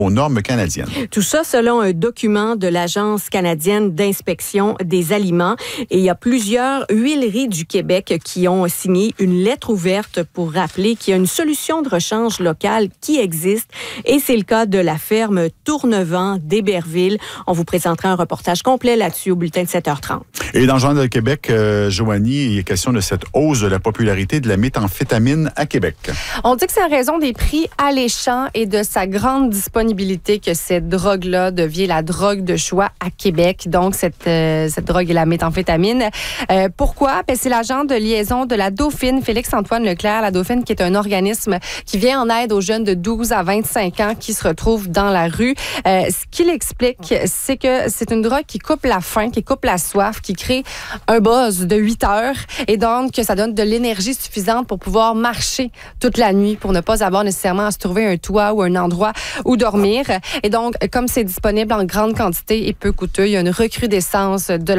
aux normes canadiennes. Tout ça selon un document de l'Agence canadienne d'inspection des aliments. Et il y a plusieurs huileries du Québec qui ont signé une lettre ouverte pour rappeler qu'il y a une solution de rechange locale qui existe. Et c'est le cas de la ferme Tournevent d'Héberville. On vous présentera un reportage complet là-dessus au bulletin de 7h30. Et dans le Journal de Québec, Joanie, il est question de cette hausse de la popularité de la méthamphétamine à Québec. On dit que c'est en raison des prix alléchants et de sa grande disponibilité que cette drogue-là devient la drogue de choix à Québec. Donc, cette drogue est la méthamphétamine. Pourquoi? Ben, c'est l'agent de liaison de la Dauphine, Félix-Antoine Leclerc. La Dauphine, qui est un organisme qui vient en aide aux jeunes de 12 à 25 ans qui se retrouvent dans la rue. Ce qu'il explique, c'est que c'est une drogue qui coupe la faim, qui coupe la soif, qui crée un buzz de 8 heures et donc que ça donne de l'énergie suffisante pour pouvoir marcher toute la nuit, pour ne pas avoir nécessairement à se trouver un toit ou un endroit où dormir. Et donc, comme c'est disponible en grande quantité et peu coûteux, il y a une recrudescence de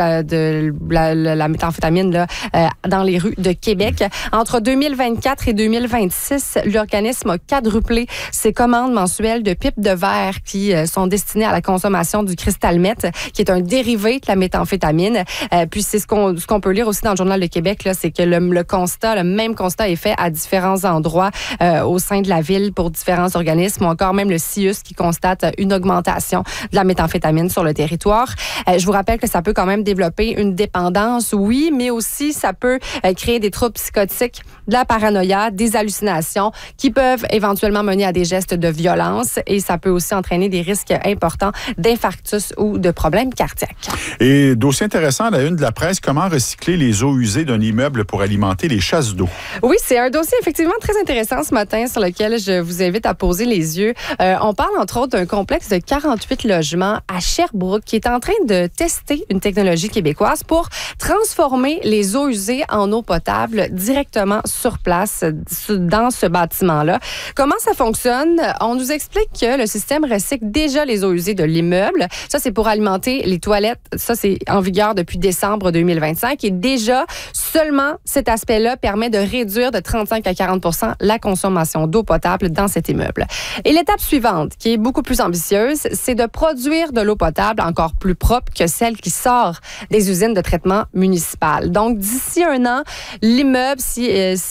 la méthamphétamine là, dans les rues de Québec. Entre 2024 et 2026, l'organisme a quadruplé ses commandes mensuelles de pipes de verre qui sont destinées à la consommation du cristal meth, qui est un dérivé de la méthamphétamine. Puis c'est ce qu'on peut lire aussi dans le Journal de Québec, là, c'est que le même constat est fait à différents endroits au sein de la ville pour différents organismes, ou encore même le CIUS qui constate une augmentation de la méthamphétamine sur le territoire. Je vous rappelle que ça peut quand même développer une dépendance, oui, mais aussi ça peut créer des troubles psychotiques, de la paranoïa, des hallucinations qui peuvent éventuellement mener à des gestes de violence et ça peut aussi entraîner des risques importants d'infarctus ou de problèmes cardiaques. Et dossier intéressant à la une de la presse, comment recycler les eaux usées d'un immeuble pour alimenter les chasses d'eau? Oui, c'est un dossier effectivement très intéressant ce matin sur lequel je vous invite à poser les yeux. On parle entre autres d'un complexe de 48 logements à Sherbrooke qui est en train de tester une technologie québécoise pour transformer les eaux usées en eau potable directement sur place dans ce bâtiment-là. Comment ça fonctionne? On nous explique que le système recycle déjà les eaux usées de l'immeuble. Ça, c'est pour alimenter les toilettes. Ça, c'est en vigueur depuis décembre 2025. Et déjà, seulement cet aspect-là permet de réduire de 35 à 40 % la consommation d'eau potable dans cet immeuble. Et l'étape suivante, qui est beaucoup plus ambitieuse, c'est de produire de l'eau potable encore plus propre que celle qui sort des usines de traitement municipales. Donc, d'ici un an, l'immeuble, si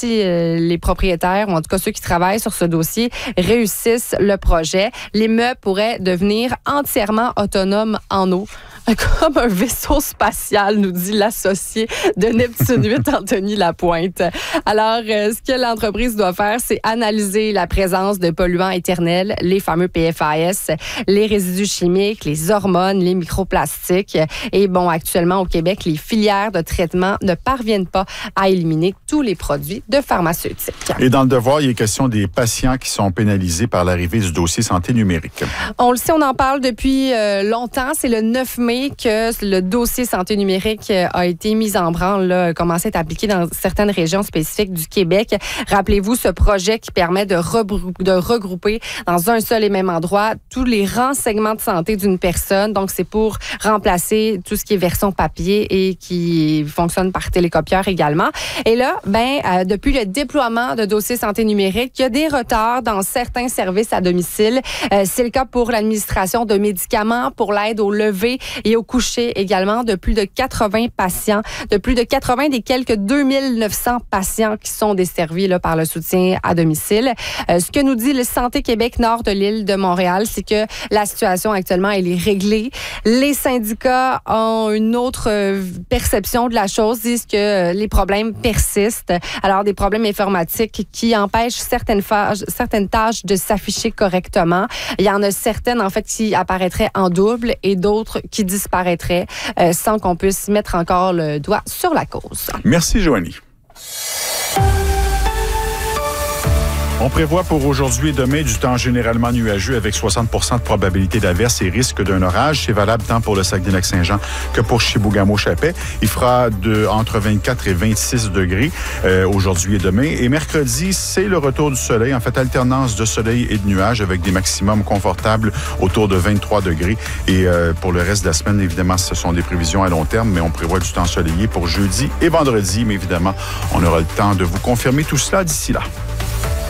les propriétaires, ou en tout cas ceux qui travaillent sur ce dossier, réussissent le projet, l'immeuble pourrait devenir entièrement autonome en eau. Comme un vaisseau spatial, nous dit l'associé de Neptune 8, Anthony Lapointe. Alors, ce que l'entreprise doit faire, c'est analyser la présence de polluants éternels, les fameux PFAS, les résidus chimiques, les hormones, les microplastiques. Et bon, actuellement, au Québec, les filières de traitement ne parviennent pas à éliminer tous les produits de pharmaceutiques. Et dans le devoir, il est question des patients qui sont pénalisés par l'arrivée du dossier santé numérique. On le sait, on en parle depuis longtemps. C'est le 9 mai que le dossier santé numérique a été mis en branle, là, commencé à être appliqué dans certaines régions spécifiques du Québec. Rappelez-vous ce projet qui permet de regrouper dans un seul et même endroit tous les renseignements de santé d'une personne. Donc, c'est pour remplacer tout ce qui est version papier et qui fonctionne par télécopieur également. Et là, depuis le déploiement de dossiers santé numérique, il y a des retards dans certains services à domicile. C'est le cas pour l'administration de médicaments, pour l'aide au lever et au coucher également de plus de 80 patients, de plus de 80 des quelques 2900 patients qui sont desservis là, par le soutien à domicile. Ce que nous dit le Santé Québec nord de l'île de Montréal, c'est que la situation actuellement, elle est réglée. Les syndicats ont une autre perception de la chose, disent que les problèmes persistent. Alors, des problèmes informatiques qui empêchent certaines tâches de s'afficher correctement. Il y en a certaines, en fait, qui apparaîtraient en double et d'autres qui disparaîtraient sans qu'on puisse mettre encore le doigt sur la cause. Merci, Joanie. On prévoit pour aujourd'hui et demain du temps généralement nuageux avec 60 % de probabilité d'averse et risque d'un orage. C'est valable tant pour le Saguenay-Lac-Saint-Jean que pour Chibougamau-Chappais. Il fera entre 24 et 26 degrés aujourd'hui et demain. Et mercredi, c'est le retour du soleil. En fait, alternance de soleil et de nuages avec des maximums confortables autour de 23 degrés. Et pour le reste de la semaine, évidemment, ce sont des prévisions à long terme, mais on prévoit du temps ensoleillé pour jeudi et vendredi. Mais évidemment, on aura le temps de vous confirmer tout cela d'ici là.